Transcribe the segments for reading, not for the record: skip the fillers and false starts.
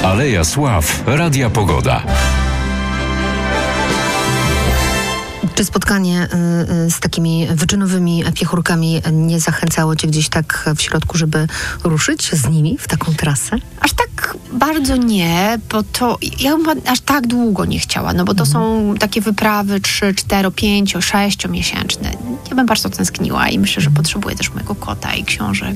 Aleja Sław, Radia Pogoda. Czy spotkanie z takimi wyczynowymi piechurkami nie zachęcało cię gdzieś tak w środku, żeby ruszyć z nimi w taką trasę? Aż tak bardzo nie, bo to ja bym aż tak długo nie chciała, no bo to są takie wyprawy 3, 4, 5, 6 miesięczne. Ja bym bardzo tęskniła i myślę, że potrzebuję też mojego kota i książek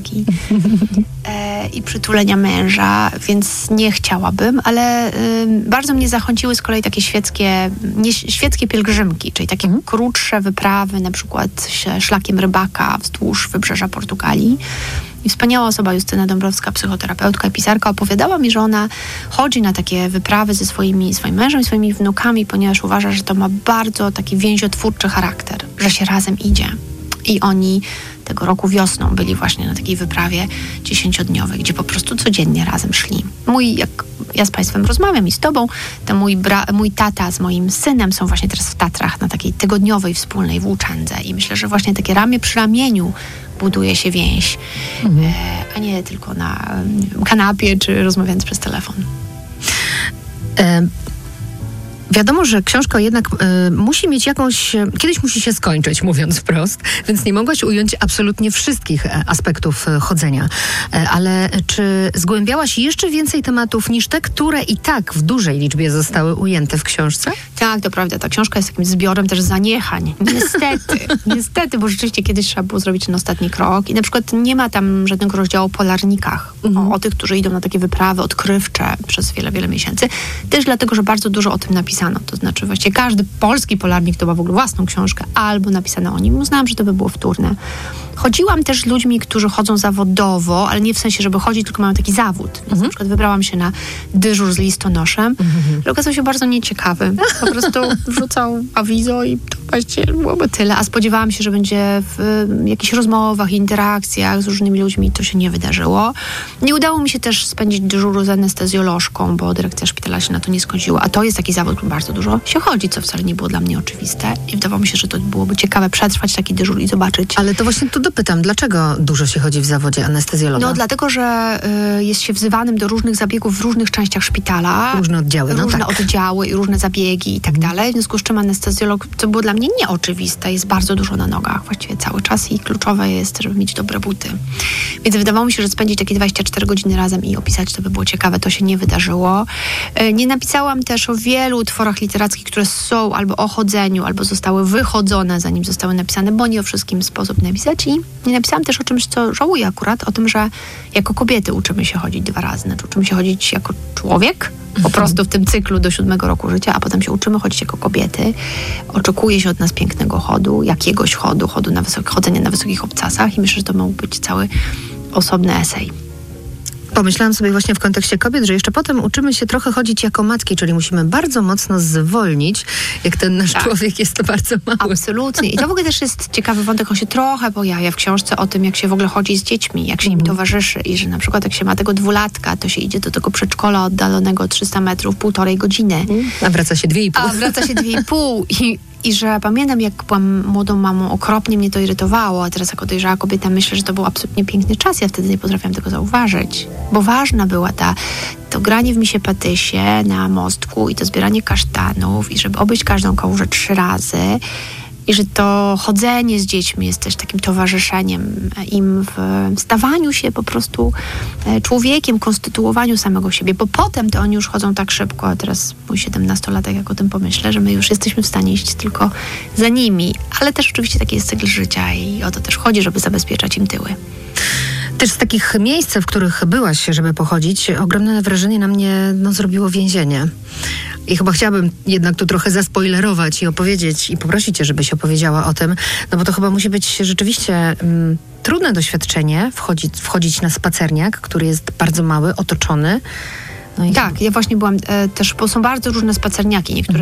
i przytulenia męża, więc nie chciałabym, ale bardzo mnie zachęciły z kolei takie świeckie pielgrzymki, czyli takie krótsze wyprawy, na przykład szlakiem rybaka wzdłuż wybrzeża Portugalii. I wspaniała osoba, Justyna Dąbrowska, psychoterapeutka i pisarka, opowiadała mi, że ona chodzi na takie wyprawy ze swoim mężem i swoimi wnukami, ponieważ uważa, że to ma bardzo taki więziotwórczy charakter, że się razem idzie. I oni tego roku wiosną byli właśnie na takiej wyprawie 10-dniowej, gdzie po prostu codziennie razem szli. Jak ja z Państwem rozmawiam i z Tobą, to mój tata z moim synem są właśnie teraz w Tatrach na takiej tygodniowej wspólnej włóczędze i myślę, że właśnie takie ramię przy ramieniu buduje się więź, a nie tylko na kanapie czy rozmawiając przez telefon. Wiadomo, że książka jednak musi mieć kiedyś musi się skończyć, mówiąc wprost, więc nie mogłaś ująć absolutnie wszystkich aspektów chodzenia. Ale czy zgłębiałaś jeszcze więcej tematów niż te, które i tak w dużej liczbie zostały ujęte w książce? Tak, to prawda. Ta książka jest takim zbiorem też zaniechań. Niestety, bo rzeczywiście kiedyś trzeba było zrobić ten ostatni krok i na przykład nie ma tam żadnego rozdziału o polarnikach, o tych, którzy idą na takie wyprawy odkrywcze przez wiele, wiele miesięcy. Też dlatego, że bardzo dużo o tym napisano. To znaczy właściwie każdy polski polarnik to ma w ogóle własną książkę albo napisane o nim. Uznałam, że to by było wtórne. Chodziłam też z ludźmi, którzy chodzą zawodowo, ale nie w sensie, żeby chodzić, tylko mają taki zawód. Więc na przykład wybrałam się na dyżur z listonoszem, ale okazał się bardzo nieciekawy. Po prostu wrzucał awizo i to właściwie byłoby tyle. A spodziewałam się, że będzie w jakichś rozmowach, interakcjach z różnymi ludźmi. To się nie wydarzyło. Nie udało mi się też spędzić dyżuru z anestezjolożką, bo dyrekcja szpitala się na to nie zgodziła. A to jest taki zawód, który bardzo dużo się chodzi, co wcale nie było dla mnie oczywiste. I wydawało mi się, że to byłoby ciekawe przetrwać taki dyżur i zobaczyć. Ale to właśnie tu dopytam, dlaczego dużo się chodzi w zawodzie anestezjologa? No dlatego, że jest się wzywanym do różnych zabiegów w różnych częściach szpitala. Różne oddziały, Różne oddziały i różne zabiegi i tak dalej. W związku z czym anestezjolog, co było dla mnie nieoczywiste, jest bardzo dużo na nogach właściwie cały czas i kluczowe jest, żeby mieć dobre buty. Więc wydawało mi się, że spędzić takie 24 godziny razem i opisać to by było ciekawe. To się nie wydarzyło. Nie napisałam też o wielu utworach literackich, które są albo o chodzeniu, albo zostały wychodzone, zanim zostały napisane, bo nie o wszystkim sposób napisać. I nie napisałam też o czymś, co żałuję akurat, o tym, że jako kobiety uczymy się chodzić 2 razy. Znaczy uczymy się chodzić jako człowiek, po prostu w tym cyklu do 7 roku życia, a potem się uczymy chodzić jako kobiety. Oczekuje się od nas pięknego chodu, jakiegoś chodzenia na wysokich obcasach i myślę, że to mógł być cały osobny esej. Pomyślałam sobie właśnie w kontekście kobiet, że jeszcze potem uczymy się trochę chodzić jako matki, czyli musimy bardzo mocno zwolnić, jak ten nasz człowiek jest to bardzo mały. Absolutnie. I to w ogóle też jest ciekawy wątek, on się trochę pojawia w książce o tym, jak się w ogóle chodzi z dziećmi, jak się im towarzyszy i że na przykład jak się ma tego 2-latka, to się idzie do tego przedszkola oddalonego 300 metrów, 1,5 godziny. A wraca się 2,5. A wraca się 2,5 I że pamiętam, jak byłam młodą mamą, okropnie mnie to irytowało, a teraz jako dojrzała kobieta myślę, że to był absolutnie piękny czas. Ja wtedy nie potrafiłam tego zauważyć, bo ważna była to granie w misie patysie na mostku i to zbieranie kasztanów i żeby obejść każdą kałużę 3 razy. I że to chodzenie z dziećmi jest też takim towarzyszeniem im w stawaniu się po prostu człowiekiem, konstytuowaniu samego siebie, bo potem to oni już chodzą tak szybko, a teraz mój 17-latek, jak o tym pomyślę, że my już jesteśmy w stanie iść tylko za nimi. Ale też oczywiście taki jest cykl życia i o to też chodzi, żeby zabezpieczać im tyły. Też z takich miejsc, w których byłaś, żeby pochodzić, ogromne wrażenie na mnie zrobiło więzienie. I chyba chciałabym jednak tu trochę zaspoilerować i opowiedzieć i poprosić cię, żebyś opowiedziała o tym, no bo to chyba musi być rzeczywiście trudne doświadczenie wchodzić na spacerniak, który jest bardzo mały, otoczony. No tak, ja właśnie byłam też, bo są bardzo różne spacerniaki, niektóre